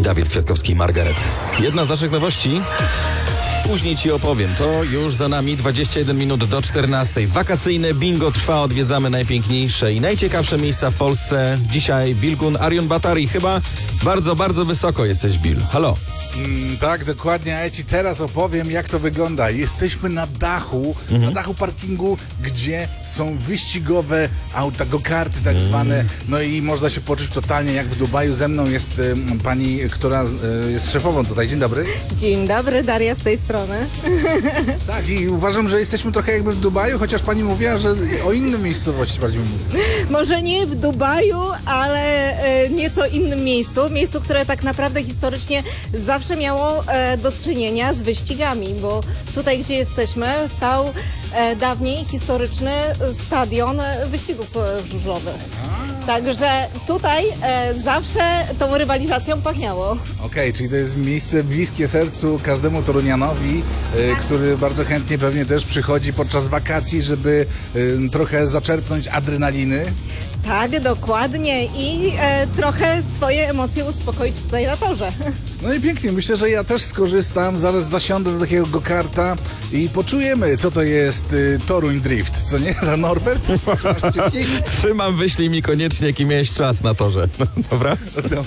Dawid Kwiatkowski i Margaret. Jedna z naszych nowości. Później ci opowiem. To już za nami 21 minut do 14. Wakacyjne bingo trwa. Odwiedzamy najpiękniejsze i najciekawsze miejsca w Polsce. Dzisiaj Bilgun Arion Batari. Chyba bardzo, bardzo wysoko jesteś, Bill. Halo. Tak, dokładnie, a ja ci teraz opowiem, jak to wygląda. Jesteśmy na dachu parkingu, gdzie są wyścigowe auta, go-karty tak zwane, no i można się poczuć totalnie jak w Dubaju. Ze mną jest pani, która jest szefową tutaj. Dzień dobry. Dzień dobry, Daria z tej strony. Tak, i uważam, że jesteśmy trochę jakby w Dubaju, chociaż pani mówiła, że o innym miejscowości bardziej mówi. Może nie w Dubaju, ale nieco innym miejscu, które tak naprawdę historycznie zawsze miało do czynienia z wyścigami, bo tutaj, gdzie jesteśmy, stał dawniej historyczny stadion wyścigów żużlowych. Także tutaj zawsze tą rywalizacją pachniało. Okej, czyli to jest miejsce bliskie sercu każdemu torunianowi, który bardzo chętnie pewnie też przychodzi podczas wakacji, żeby trochę zaczerpnąć adrenaliny. Tak, dokładnie i trochę swoje emocje uspokoić tutaj na torze. No i pięknie, myślę, że ja też skorzystam, zaraz zasiądę do takiego go-karta i poczujemy, co to jest Toruń Drift, co nie, Norbert? Trzymam, wyślij mi koniecznie, jaki miałeś czas na torze. Dobra?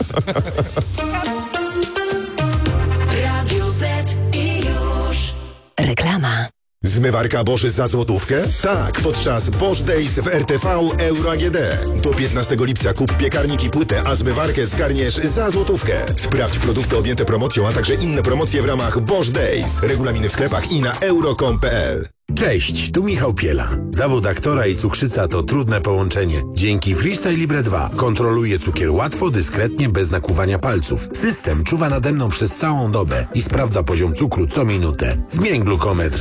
Radio Z i już. Reklama. Zmywarka Bosch za złotówkę? Tak, podczas Bosch Days w RTV Euro AGD. Do 15 lipca kup piekarnik i płytę, a zmywarkę zgarniesz za złotówkę. Sprawdź produkty objęte promocją, a także inne promocje w ramach Bosch Days. Regulaminy w sklepach i na euro.com.pl. Cześć, tu Michał Piela. Zawód aktora i cukrzyca to trudne połączenie. Dzięki Freestyle Libre 2 kontroluję cukier łatwo, dyskretnie, bez nakłuwania palców. System czuwa nade mną przez całą dobę i sprawdza poziom cukru co minutę. Zmień glukometr